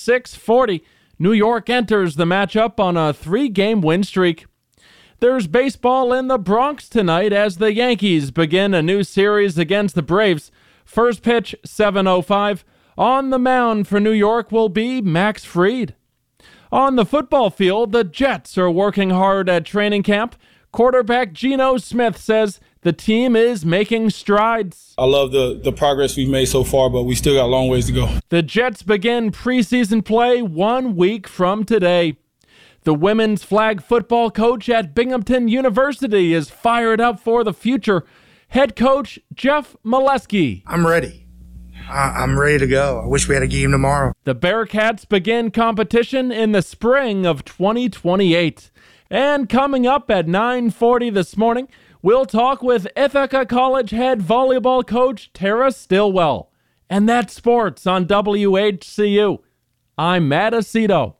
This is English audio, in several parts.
6:40. New York enters the matchup on a 3-game win streak. There's baseball in the Bronx tonight as the Yankees begin a new series against the Braves. First pitch, 7:05. On the mound for New York will be Max Fried. On the football field, the Jets are working hard at training camp. Quarterback Geno Smith says the team is making strides. I love the progress we've made so far, but we still got a long ways to go. The Jets begin preseason play 1 week from today. The women's flag football coach at Binghamton University is fired up for the future. Head coach Jeff Molesky. I'm ready. I'm ready to go. I wish we had a game tomorrow. The Bearcats begin competition in the spring of 2028. And coming up at 9:40 this morning, we'll talk with Ithaca College head volleyball coach Tara Stillwell. And that's sports on WHCU. I'm Matt Aceto.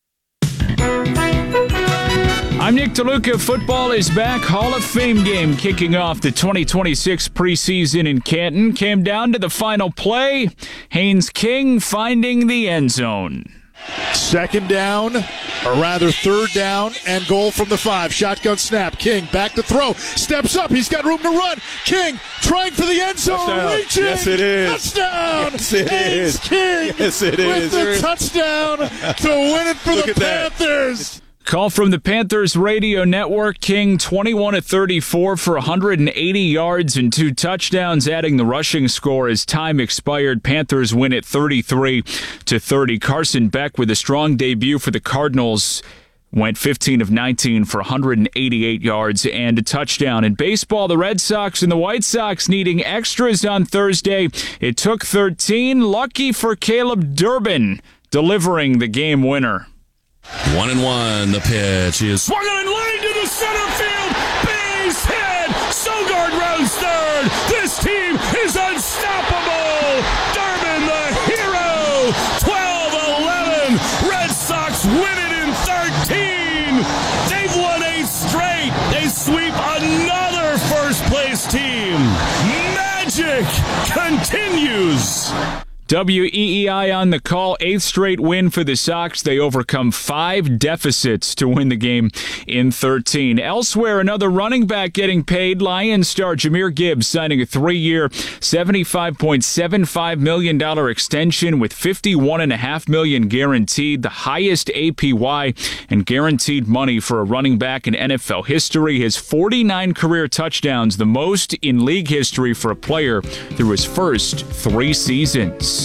I'm Nick DeLuca. Football is back. Hall of Fame game kicking off the 2026 preseason in Canton. Came down to the final play. Haynes King finding the end zone. Second down, or rather third down, and goal from the 5. Shotgun snap. King back to throw. Steps up. He's got room to run. King trying for the end zone. Touchdown. Reaching. Yes, it is. Touchdown. Yes, it Haynes is. King yes, it with is. the touchdown to win it for the Panthers. Call from the Panthers radio network. King 21-34 for 180 yards and 2 touchdowns, adding the rushing score as time expired. Panthers win it 33-30. Carson Beck with a strong debut for the Cardinals. Went 15 of 19 for 188 yards and a touchdown. In baseball, the Red Sox and the White Sox needing extras on Thursday. It took 13. Lucky for Caleb Durbin, delivering the game winner. 1-1. The pitch is swung on and line to the center field. Base hit. Sogard rounds third. This team is unstoppable. Durbin, the hero. 12-11. Red Sox win it in 13. They've won 8 straight. They sweep another first-place team. Magic continues. WEEI on the call. 8th straight win for the Sox. They overcome 5 deficits to win the game in 13. Elsewhere, another running back getting paid. Lions star Jahmyr Gibbs signing a 3-year, $75.75 million extension with $51.5 million guaranteed, the highest APY and guaranteed money for a running back in NFL history. His 49 career touchdowns, the most in league history for a player through his first 3 seasons.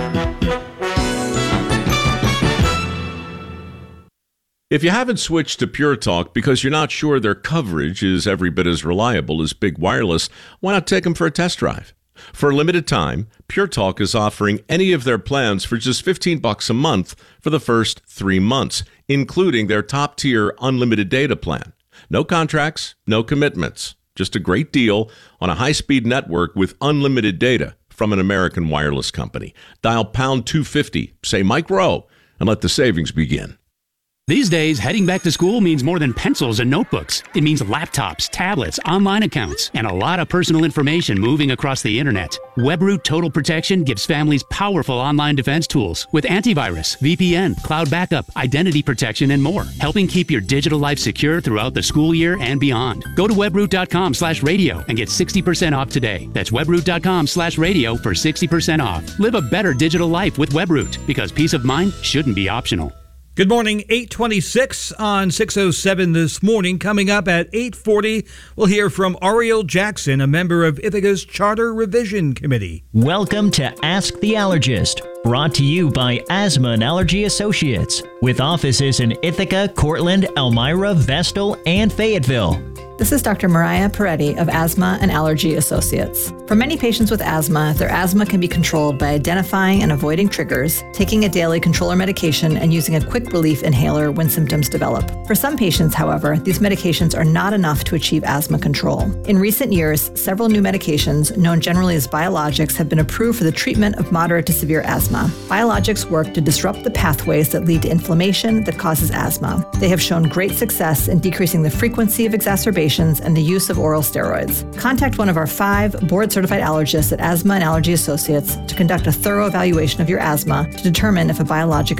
If you haven't switched to Pure Talk because you're not sure their coverage is every bit as reliable as Big Wireless, why not take them for a test drive? For a limited time, Pure Talk is offering any of their plans for just $15 a month for the first 3 months, including their top-tier unlimited data plan. No contracts, no commitments. Just a great deal on a high-speed network with unlimited data from an American wireless company. Dial pound 250, say Mike Rowe, and let the savings begin. These days, heading back to school means more than pencils and notebooks. It means laptops, tablets, online accounts, and a lot of personal information moving across the internet. WebRoot Total Protection gives families powerful online defense tools with antivirus, VPN, cloud backup, identity protection, and more, helping keep your digital life secure throughout the school year and beyond. Go to webroot.com/radio and get 60% off today. That's webroot.com/radio for 60% off. Live a better digital life with WebRoot, because peace of mind shouldn't be optional. Good morning, 8:26 on 607 this morning. Coming up at 8:40, we'll hear from Ariel Jackson, a member of Ithaca's Charter Revision Committee. Welcome to Ask the Allergist, brought to you by Asthma and Allergy Associates, with offices in Ithaca, Cortland, Elmira, Vestal, and Fayetteville. This is Dr. Mariah Peretti of Asthma and Allergy Associates. For many patients with asthma, their asthma can be controlled by identifying and avoiding triggers, taking a daily controller medication, and using a quick relief inhaler when symptoms develop. For some patients, however, these medications are not enough to achieve asthma control. In recent years, several new medications, known generally as biologics, have been approved for the treatment of moderate to severe asthma. Biologics work to disrupt the pathways that lead to inflammation that causes asthma. They have shown great success in decreasing the frequency of exacerbations and the use of oral steroids. Contact one of our 5 board-certified allergists at Asthma and Allergy Associates to conduct a thorough evaluation of your asthma to determine if a biologic